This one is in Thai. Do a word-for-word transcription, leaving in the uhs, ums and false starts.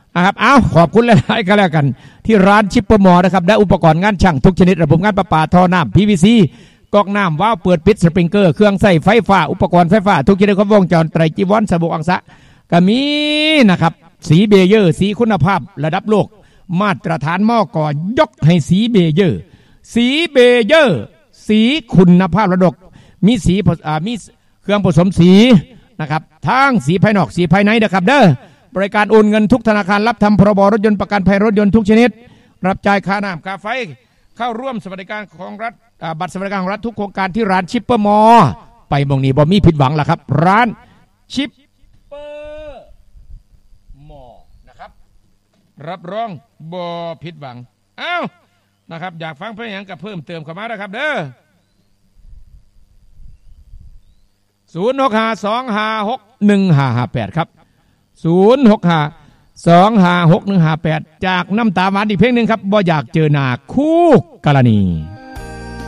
นะครับอ้าวขอบคุณหลายๆก็แล้วกันที่ร้านชิปเปอร์มอนะครับได้อุปกรณ์งานช่างทุกชนิดระบบงานประปาท่อน้ำ พี วี ซีก๊อกน้ำว้าวเปิดปิดสปริงเกอร์เครื่องใส่ไฟฟ้าอุปกรณ์ไฟฟ้าทุกชนิดครบวงจรไตรจีวรสบู่อังสะก็มีนะครับสีเบเยอร์สีคุณภาพระดับโลกมาตรฐานหม้อก่อยกให้สีเบเยอร์สีเบเยอร์สีคุณภาพระดับมีสีมีเครื่องผสมสีนะครับทั้งสีภายนอกสีภายในนะครับเด้อบริการโอนเงินทุกธนาคารรับทำพรบรถยนต์ประกันภัยรถยนต์ทุกชนิดรับจ่ายค่าน้ำค่าไฟเข้าร่วมสวัสดิการของรัฐบัตรสวัสดิการของรัฐทุกโครงการที่ร้านชิปเปอร์มอไปมองนี้บ่มีผิดหวังล่ะครับร้านชิปเปอร์มอนะครับรับรองบ่ผิดหวังเอ้านะครับอยากฟังเพลงอย่างกับเพิ่มเติมเข้ามานะครับเด้อศูนย์หกห้าสองห้าหกหนึ่งห้าห้าแปดครับศูนย์หกห้าสองห้าหกหนึ่งห้าแปดจากน้ำตาหวานอีกเพลงหนึ่งครับบ่อยากเจอหน้าคู่กรณี